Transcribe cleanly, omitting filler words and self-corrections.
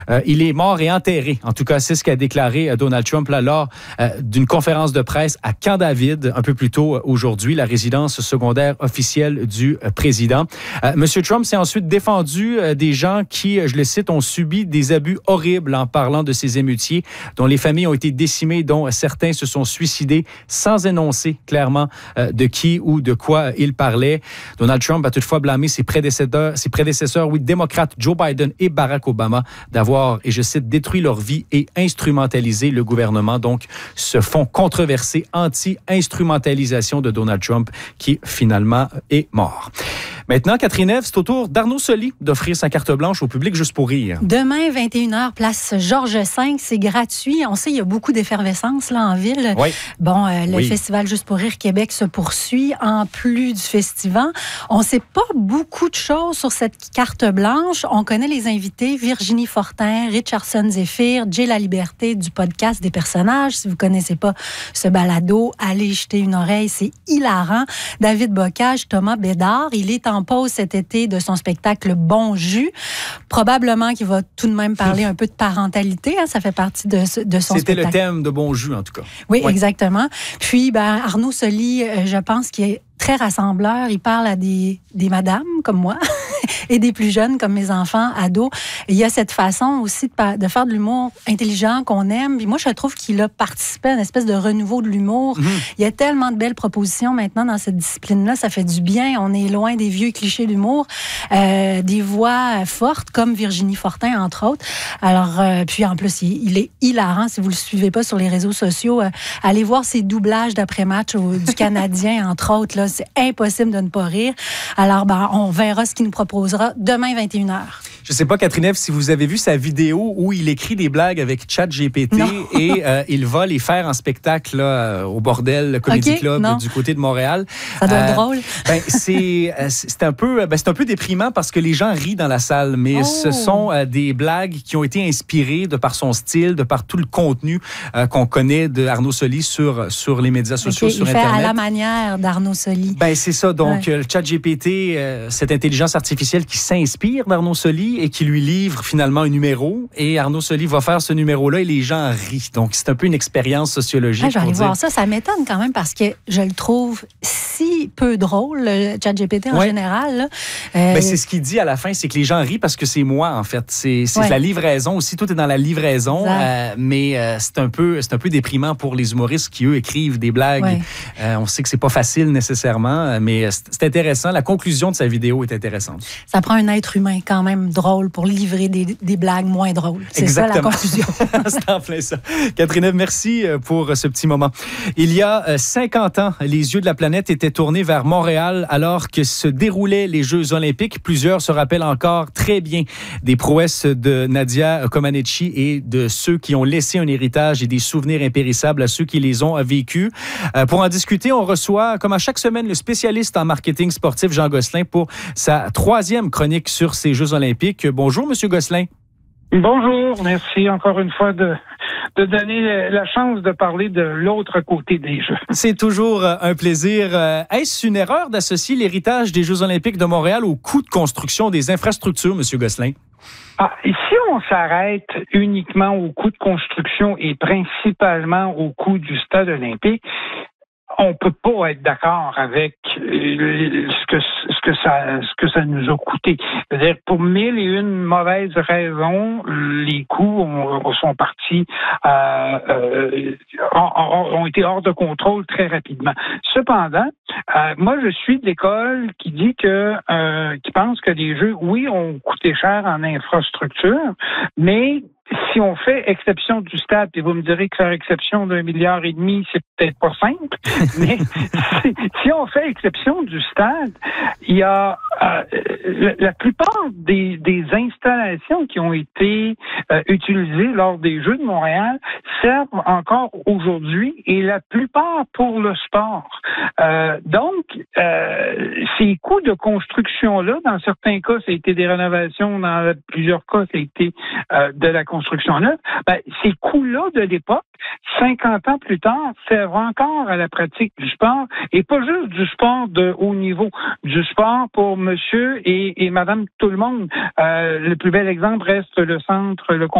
Il est mort et enterré. En tout cas, c'est ce qu'a déclaré Donald Trump là, lors d'une conférence de presse à Camp David, un peu plus tôt aujourd'hui, la résidence secondaire officielle du président. Monsieur Trump s'est ensuite défendu des gens qui, je le cite, ont subi des abus horribles en parlant de ces émeutiers, dont les familles ont été décimées, dont certains se sont suicidés, sans énoncer clairement de qui ou de quoi il parlait. Donald Trump a toutefois blâmé ses prédécesseurs, démocrates Joe Biden et Barack Obama, d'avoir, et je cite, détruit leur vie et instrumentalisé le gouvernement. Donc, ce fond controversé anti-instrumentalisation de Donald Trump qui finalement est mort. Maintenant, Catherine Ève, c'est au tour d'Arnaud Soli d'offrir sa carte blanche au public juste pour rire. Demain, 21h, place Georges V, c'est gratuit. On sait, il y a beaucoup d'effervescence là en ville. Oui. Bon, le Festival Juste pour rire Québec se poursuit en plus du festival. On ne sait pas beaucoup de choses sur cette carte blanche. On connaît les invités, Virginie Fortin, Richardson Zephyr, Jay Laliberté du podcast des personnages. Si vous ne connaissez pas ce balado, allez jeter une oreille, c'est hilarant. David Bocage, Thomas Bédard, il est en pause cet été de son spectacle Bon Jus. Probablement qu'il va tout de même parler un peu de parentalité. Hein, ça fait partie de son spectacle. C'était le thème de Bon Jus, en tout cas. Oui, exactement. Puis, Arnaud Soli, je pense qu'il est très rassembleur. Il parle à des madames comme moi et des plus jeunes comme mes enfants, ados. Et il y a cette façon aussi de faire de l'humour intelligent qu'on aime. Puis moi, je trouve qu'il a participé à une espèce de renouveau de l'humour. Il y a tellement de belles propositions maintenant dans cette discipline-là. Ça fait du bien. On est loin des vieux clichés d'humour. Des voix fortes comme Virginie Fortin, entre autres. Alors, puis en plus, il est hilarant. Si vous le suivez pas sur les réseaux sociaux, allez voir ses doublages d'après-match du Canadien, entre autres. Là, c'est impossible de ne pas rire. Alors, on verra ce qu'il nous proposera demain, 21h. Je ne sais pas, Catherine Ève, si vous avez vu sa vidéo où il écrit des blagues avec ChatGPT et il va les faire en spectacle là, au Bordel Comedy Club du côté de Montréal. Ça doit être drôle. C'est un peu déprimant parce que les gens rient dans la salle, mais ce sont des blagues qui ont été inspirées de par son style, de par tout le contenu qu'on connaît de Arnaud Soli sur les médias sociaux, sur Internet. Il fait à la manière d'Arnaud Soli. C'est ça. Donc, le ChatGPT, cette intelligence artificielle qui s'inspire d'Arnaud Soli et qui lui livre finalement un numéro. Et Arnaud Soli va faire ce numéro-là et les gens rient. Donc, c'est un peu une expérience sociologique. Je vais aller voir ça. Ça m'étonne quand même parce que je le trouve si peu drôle, le ChatGPT en général. C'est ce qu'il dit à la fin, c'est que les gens rient parce que c'est moi, en fait. C'est la livraison aussi. Tout est dans la livraison. Mais c'est un peu déprimant pour les humoristes qui, eux, écrivent des blagues. On sait que c'est pas facile nécessairement, mais c'est intéressant. La conclusion de sa vidéo est intéressante. Ça prend un être humain quand même drôle pour livrer des blagues moins drôles. C'est exactement. Ça la conclusion. C'est en plein ça. Catherine Ève, merci pour ce petit moment. Il y a 50 ans, les yeux de la planète étaient tournés vers Montréal alors que se déroulaient les Jeux olympiques. Plusieurs se rappellent encore très bien des prouesses de Nadia Comaneci et de ceux qui ont laissé un héritage et des souvenirs impérissables à ceux qui les ont vécus. Pour en discuter, on reçoit, comme à chaque semaine, le spécialiste en marketing sportif Jean Gosselin pour sa 3e chronique sur ces Jeux olympiques. Bonjour, Monsieur Gosselin. Bonjour, merci encore une fois de donner la chance de parler de l'autre côté des Jeux. C'est toujours un plaisir. Est-ce une erreur d'associer l'héritage des Jeux olympiques de Montréal au coût de construction des infrastructures, M. Gosselin? Et si on s'arrête uniquement au coût de construction et principalement au coût du stade olympique, on peut pas être d'accord avec ce que ça nous a coûté. C'est-à-dire, pour 1001 mauvaises raisons, les coûts sont partis, ont été hors de contrôle très rapidement. Cependant, moi, je suis de l'école qui dit qui pense que les Jeux, oui, ont coûté cher en infrastructure, mais si on fait exception du stade, et vous me direz que faire exception d'1,5 milliard, c'est peut-être pas simple, mais si on fait exception du stade, il y a la plupart des installations qui ont été utilisées lors des Jeux de Montréal servent encore aujourd'hui et la plupart pour le sport. Donc, ces coûts de construction-là, dans certains cas, ça a été des rénovations, dans plusieurs cas, ça a été de la construction construction neuve, ces coûts-là de l'époque, 50 ans plus tard, servent encore à la pratique du sport, et pas juste du sport de haut niveau, du sport pour monsieur et madame tout le monde. Le plus bel exemple reste le centre, le